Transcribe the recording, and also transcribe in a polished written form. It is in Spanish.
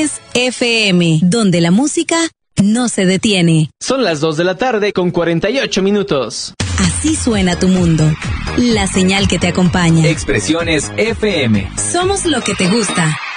Expresiones FM, donde la música no se detiene. Son las 2 de la tarde con 48 minutos. Así suena tu mundo. La señal que te acompaña. Expresiones FM. Somos lo que te gusta.